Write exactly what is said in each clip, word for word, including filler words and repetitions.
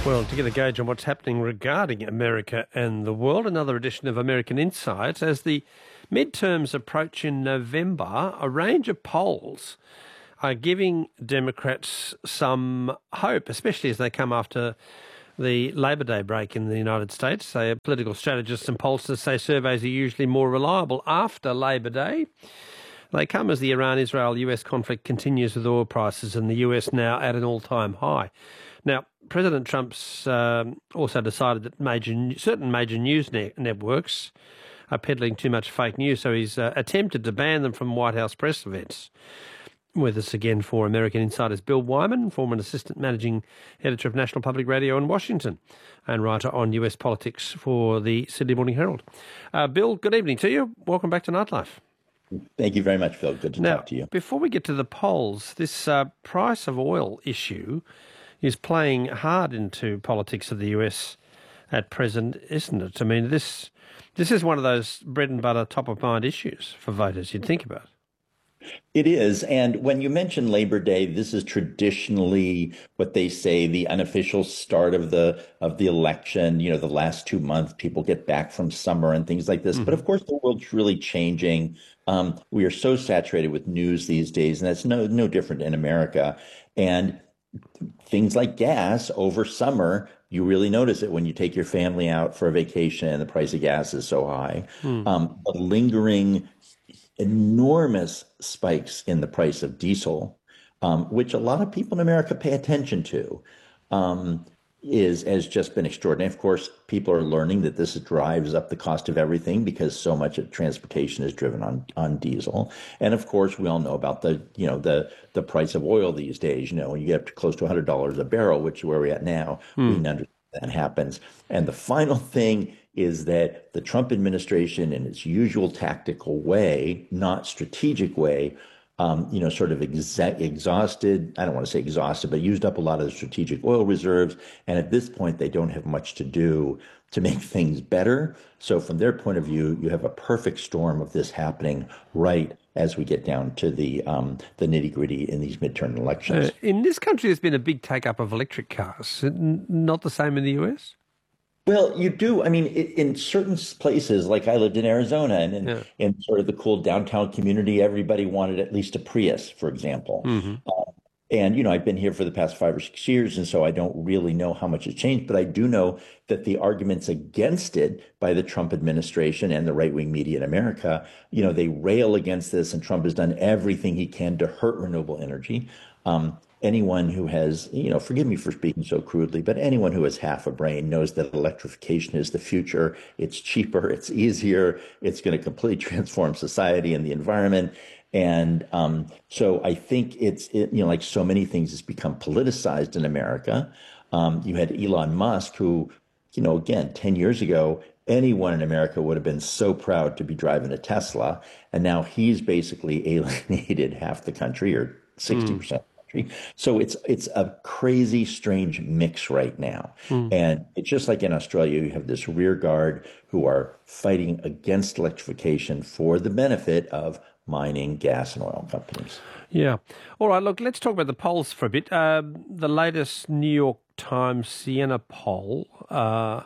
Well, to get a gauge on what's happening regarding America and the world, another edition of American Insights. As the midterms approach in November, a range of polls are giving Democrats some hope, especially as they come after the Labor Day break in the United States. Say, political strategists and pollsters say surveys are usually more reliable after Labor Day. They come as the Iran-Israel-U S conflict continues with oil prices and the U S now at an all-time high. Now, President Trump's um, also decided that major, certain major news ne- networks are peddling too much fake news, so he's uh, attempted to ban them from White House press events. With us again for American Insiders, Bill Wyman, former assistant managing editor of National Public Radio in Washington and writer on U S politics for the Sydney Morning Herald. Uh, Bill, good evening to you. Welcome back to Nightlife. Thank you very much, Phil. Good to now, talk to you. Before we get to the polls, this uh, price of oil issue is playing hard into politics of the U S at present, isn't it? I mean, this this is one of those bread and butter, top of mind issues for voters you'd think about. It is. And when you mention Labor Day, this is traditionally what they say the unofficial start of the of the election. You know, the last two months, people get back from summer and things like this. Mm-hmm. But of course, the world's really changing. Um, we are so saturated with news these days, and that's no no different in America. And things like gas over summer, you really notice it when you take your family out for a vacation and the price of gas is so high. Mm. Um, the lingering enormous spikes in the price of diesel, um, which a lot of people in America pay attention to, um, is has just been extraordinary. Of course, people are learning that this drives up the cost of everything because so much of transportation is driven on on diesel. And of course, we all know about the you know the the price of oil these days. You know, when you get up to close to one hundred dollars a barrel, which is where we're at now, mm. we can understand that happens. And the final thing is that the Trump administration, in its usual tactical way, not strategic way, um, you know, sort of exa- exhausted, I don't want to say exhausted, but used up a lot of the strategic oil reserves. And at this point, they don't have much to do to make things better. So from their point of view, you have a perfect storm of this happening right as we get down to the um, the nitty gritty in these midterm elections. Uh, in this country, there's been a big take up of electric cars. Not the same in the U S? Well, you do. I mean, in certain places, like I lived in Arizona, and in, yeah. in sort of the cool downtown community, everybody wanted at least a Prius, for example. Mm-hmm. Uh, and, you know, I've been here for the past five or six years, and so I don't really know how much has changed. But I do know that the arguments against it by the Trump administration and the right-wing media in America, you know, they rail against this, and Trump has done everything he can to hurt renewable energy. Um, Anyone who has, you know, forgive me for speaking so crudely, but anyone who has half a brain knows that electrification is the future. It's cheaper, it's easier, it's going to completely transform society and the environment. And um, so I think it's, it, you know, like so many things, it's become politicized in America. Um, you had Elon Musk, who, you know, again, ten years ago, anyone in America would have been so proud to be driving a Tesla. And now he's basically alienated half the country, or sixty percent. Mm. So it's it's a crazy, strange mix right now. Mm. And it's just like in Australia, you have this rear guard who are fighting against electrification for the benefit of mining, gas, and oil companies. Yeah. All right, look, let's talk about the polls for a bit. Uh, the latest New York Times Siena poll uh,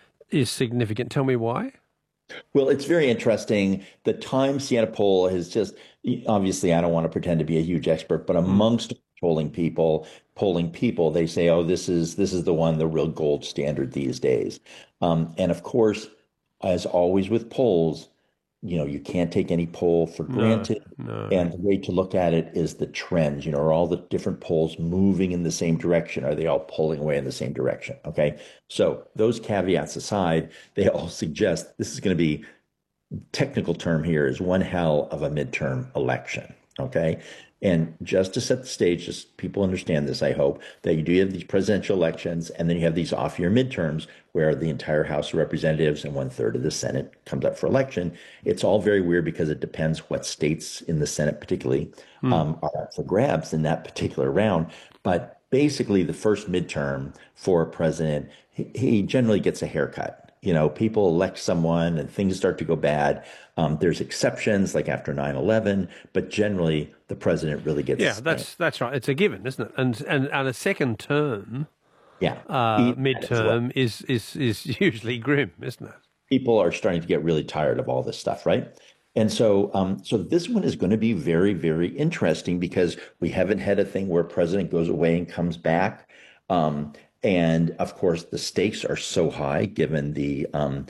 is significant. Tell me why. Well, it's very interesting. The Times Siena poll has just, obviously, I don't want to pretend to be a huge expert, but amongst mm. polling people, polling people, they say, oh, this is this is the one, the real gold standard these days. Um, and of course, as always with polls, you know, you can't take any poll for granted. No, no. And the way to look at it is the trends. You know, are all the different polls moving in the same direction? Are they all pulling away in the same direction? Okay. So those caveats aside, they all suggest this is going to be, technical term here is one hell of a midterm election. Okay. And just to set the stage, just people understand this, I hope, that you do have these presidential elections, and then you have these off-year midterms where the entire House of Representatives and one third of the Senate comes up for election. It's all very weird because it depends what states in the Senate particularly mm. um, are up for grabs in that particular round. But basically, the first midterm for a president, he, he generally gets a haircut. You know, people elect someone and things start to go bad. Um, there's exceptions like after nine eleven, but generally the president really gets. Yeah, that's that's right. It's a given, isn't it? And and, and a second term Yeah. uh, Eat that as well. midterm is is is usually grim, isn't it? People are starting to get really tired of all this stuff, right? And so, um, so this one is going to be very, very interesting because we haven't had a thing where a president goes away and comes back. Um, and of course, the stakes are so high given the um,